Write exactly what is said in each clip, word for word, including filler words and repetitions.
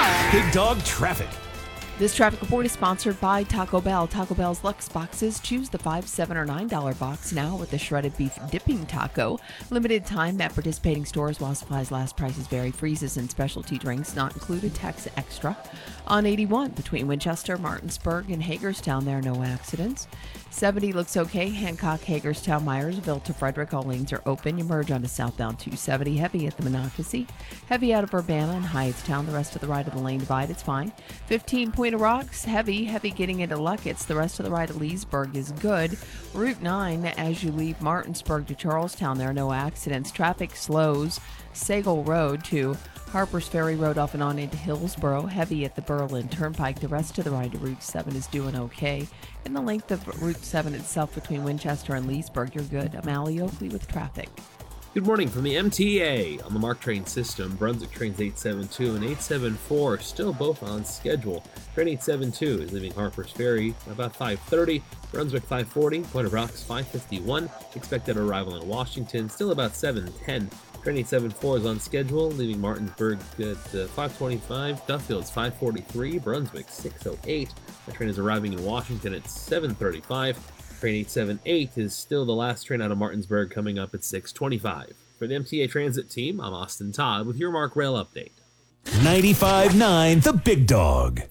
Big Dog Traffic. This traffic report is sponsored by Taco Bell. Taco Bell's Lux Boxes. Choose the five, seven, or nine dollar box now with the shredded beef dipping taco. Limited time at participating stores while supplies last. Prices vary. Freezes and specialty drinks not included. Tax extra. On eighty-one between Winchester, Martinsburg, and Hagerstown, there are no accidents. seventy looks okay. Hancock, Hagerstown, Myersville to Frederick. All lanes are open. You merge onto southbound two seventy. Heavy at the Monocacy. Heavy out of Urbana and Hyattstown. The rest of the right of the lane divide, it's fine. fifteen Point of Rocks, heavy, heavy getting into Luckett's. The rest of the right of Leesburg is good. Route nine, as you leave Martinsburg to Charlestown, there are no accidents. Traffic slows. Sagal Road to Harpers Ferry Road off and on into Hillsboro. Heavy at the Berlin Turnpike. The rest of the right of Route seven is doing okay. And the length of Route seven itself between Winchester and Leesburg, you're good. I'm Allie Oakley with traffic. Good morning from the M T A on the MARC train system. Brunswick trains eight seventy-two and eight seventy-four are still both on schedule. Train eight seventy-two is leaving Harpers Ferry about five thirty. Brunswick five forty, Point of Rocks five fifty-one. Expected arrival in Washington still about seven ten. Train eight seventy-four is on schedule, leaving Martinsburg at uh, five twenty-five. Duffield's five forty-three. Brunswick six oh eight. The train is arriving in Washington at seven thirty-five. Train eight seventy-eight is still the last train out of Martinsburg, coming up at six twenty-five. For the M T A Transit team, I'm Austin Todd with your MARC Rail Update. ninety-five point nine The Big Dog.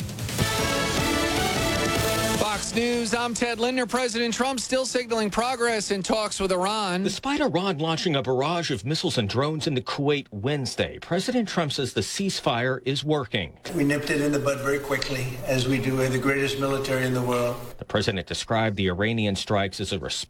Fox News, I'm Ted Linder. President Trump still signaling progress in talks with Iran. Despite Iran launching a barrage of missiles and drones into Kuwait Wednesday, President Trump says the ceasefire is working. We nipped it in the bud very quickly, as we do. We're the greatest military in the world. The president described the Iranian strikes as a response